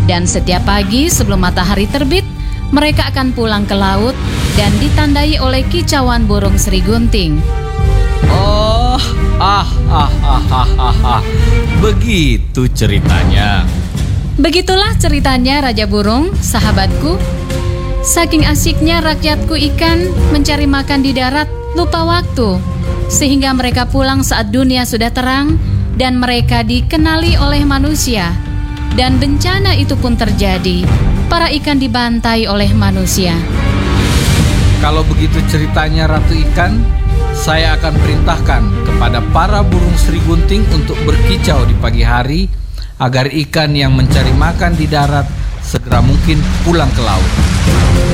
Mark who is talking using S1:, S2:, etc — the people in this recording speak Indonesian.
S1: Dan setiap pagi sebelum matahari terbit, mereka akan pulang ke laut dan ditandai oleh kicauan burung Serigunting.
S2: Oh, begitu ceritanya.
S1: Begitulah ceritanya Raja Burung, sahabatku. Saking asyiknya rakyatku ikan mencari makan di darat, lupa waktu, sehingga mereka pulang saat dunia sudah terang dan mereka dikenali oleh manusia. Dan bencana itu pun terjadi, para ikan dibantai oleh manusia.
S2: Kalau begitu ceritanya Ratu Ikan, saya akan perintahkan kepada para burung Serigunting untuk berkicau di pagi hari agar ikan yang mencari makan di darat segera mungkin pulang ke laut.